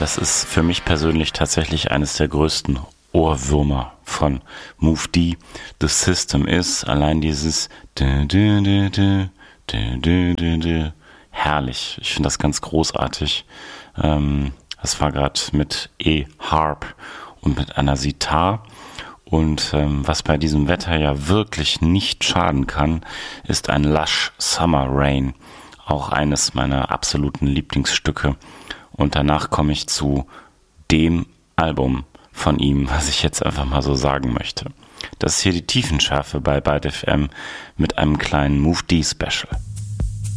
Das ist für mich persönlich tatsächlich eines der größten Ohrwürmer von Move D. The System ist allein dieses herrlich. Ich finde das ganz großartig. Das war gerade mit E-Harp und mit einer Sitar. Und was bei diesem Wetter ja wirklich nicht schaden kann, ist ein Lush Summer Rain. Auch eines meiner absoluten Lieblingsstücke. Und danach komme ich zu dem Album von ihm, was ich jetzt einfach mal so sagen möchte. Das ist hier die Tiefenschärfe bei Byte FM mit einem kleinen Move D Special.